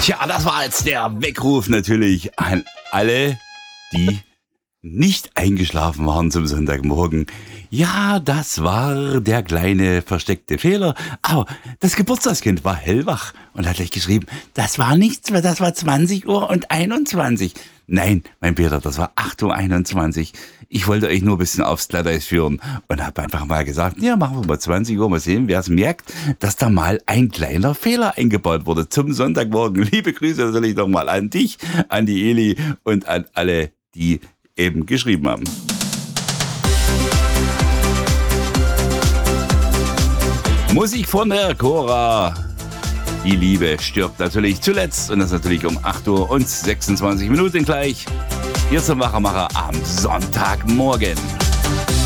Tja, das war jetzt der Weckruf natürlich an alle, die nicht eingeschlafen waren zum Sonntagmorgen. Ja, das war der kleine versteckte Fehler. Aber das Geburtstagskind war hellwach und hat gleich geschrieben, das war nichts, das war 20 Uhr und 21. Nein, mein Peter, das war 8:21 Uhr. Ich wollte euch nur ein bisschen aufs Glatteis führen und habe einfach mal gesagt, ja, machen wir mal 20 Uhr, mal sehen, wer es merkt, dass da mal ein kleiner Fehler eingebaut wurde zum Sonntagmorgen. Liebe Grüße natürlich nochmal an dich, an die Eli und an alle, die eben geschrieben haben. Musik von der Cora. Die Liebe stirbt natürlich zuletzt und das natürlich um 8:26 Uhr gleich. Hier zum Wachermacher am Sonntagmorgen.